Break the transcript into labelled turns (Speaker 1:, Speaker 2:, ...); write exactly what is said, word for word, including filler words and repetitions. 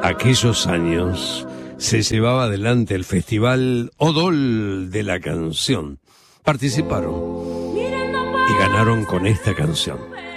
Speaker 1: aquellos años se llevaba adelante el Festival Odol de la Canción. Participaron y ganaron con esta canción.